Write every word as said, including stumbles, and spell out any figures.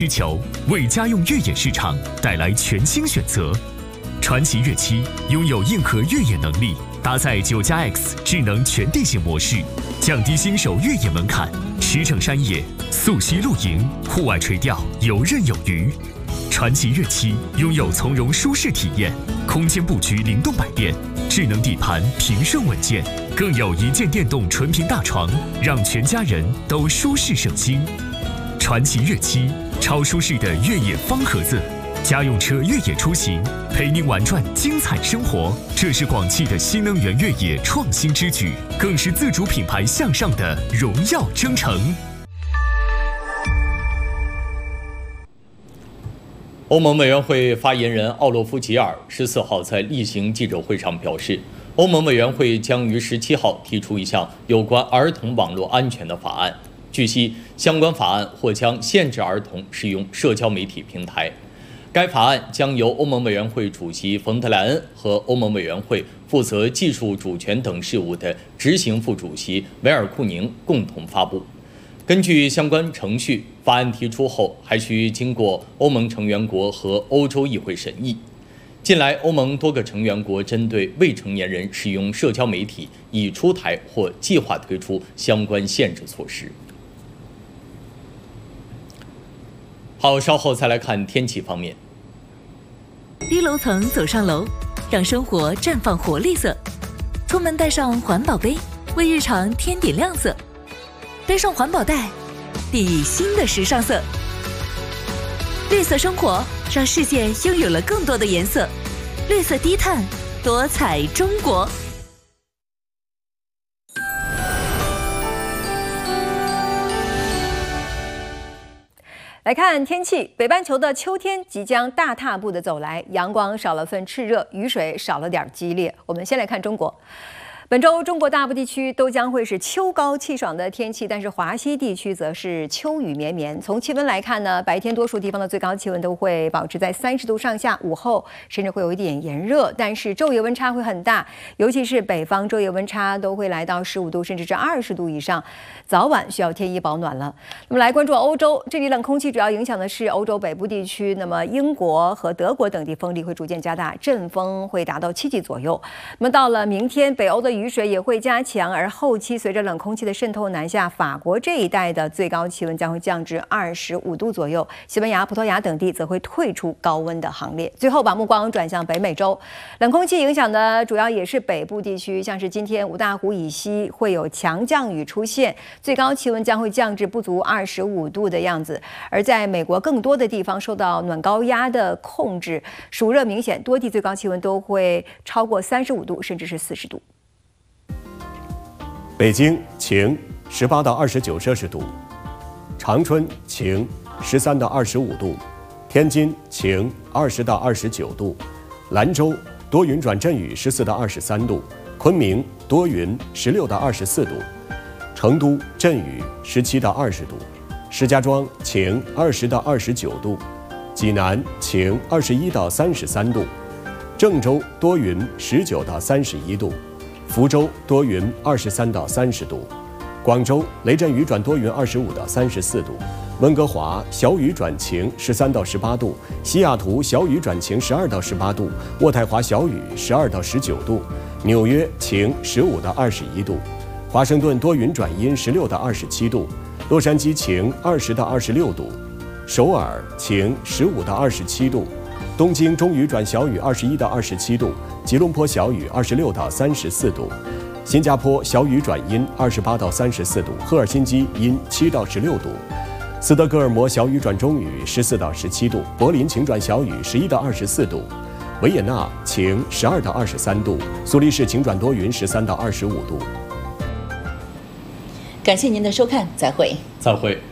需求，为家用越野市场带来全新选择。传祺越七拥有硬核越野能力，搭载 九加 X 智能全地形模式，降低新手越野门槛，驰骋山野、溯溪露营、户外垂钓游刃有余。传祺越七拥有从容舒适体验，空间布局灵动百变，智能底盘平顺稳健，更有一键电动纯平大床，让全家人都舒适省心。传祺越七，超舒适的越野方盒子，家用车越野出行，陪您玩转精彩生活。这是广汽的新能源越野创新之举，更是自主品牌向上的荣耀征程。 欧盟委员会发言人奥洛夫·吉尔十四号在例行记者会上表示，欧盟委员会将于十七号提出一项有关儿童网络安全的法案。据悉，相关法案或将限制儿童使用社交媒体平台。该法案将由欧盟委员会主席冯德莱恩和欧盟委员会负责技术主权等事务的执行副主席维尔库宁共同发布。根据相关程序，法案提出后还需经过欧盟成员国和欧洲议会审议。近来，欧盟多个成员国针对未成年人使用社交媒体已出台或计划推出相关限制措施。好，稍后再来看天气方面。 低楼层走上楼，让生活绽放活力色。出门带上环保杯，为日常添点亮色。背上环保袋，递新的时尚色。绿色生活，让世界拥有了更多的颜色。绿色低碳，多彩中国。 来看天气，北半球的秋天即将大踏步的走来，阳光少了份炽热，雨水少了点激烈。我们先来看中国。本周中国大部地区都将会是秋高气爽的天气，但是华西地区则是秋雨绵绵。从气温来看呢，白天多数地方的最高气温都会保持在三十度上下，午后甚至会有一点炎热，但是昼夜温差会很大，尤其是北方昼夜温差都会来到十五度甚至是二十度以上，早晚需要添衣保暖了。那么来关注欧洲，这里冷空气主要影响的是欧洲北部地区，那么英国和德国等地风力会逐渐加大，阵风会达到七级左右。那么到了明天，北欧的雨水也会加强，而后期随着冷空气的渗透南下，法国这一带的最高气温将会降至二十五度左右，西班牙、葡萄牙等地则会退出高温的行列。最后把目光转向北美洲，冷空气影响的主要也是北部地区，像是今天五大湖以西会有强降雨出现，最高气温将会降至不足二十五度的样子。而在美国更多的地方受到暖高压的控制，暑热明显，多地最高气温都会超过三十五度，甚至是四十度。 北京晴，十八到二十九摄氏度；长春晴，十三到二十五度；天津晴，二十到二十九度；兰州多云转阵雨，十四到二十三度；昆明多云，十六到二十四度；成都阵雨，十七到二十度；石家庄晴，二十到二十九度；济南晴，二十一到三十三度；郑州多云，十九到三十一度。福州多云，二十三到三十度；广州雷阵雨转多云，二十五到三十四度；温哥华小雨转晴，十三到十八度；西雅图小雨转晴，十二到十八度；渥太华小雨，十二到十九度；纽约晴，十五到二十一度；华盛顿多云转阴，十六到二十七度；洛杉矶晴，二十到二十六度；首尔晴，十五到二十七度；东京中雨转小雨，二十一到二十七度；吉隆坡小雨，二十六到三十四度；新加坡小雨转阴，二十八到三十四度；赫尔辛基阴，七到十六度；斯德哥尔摩小雨转中雨，十四到十七度；柏林晴转小雨，十一到二十四度；维也纳晴，十二到二十三度；苏黎世晴转多云，十三到二十五度。 感谢您的收看，再会。 再会。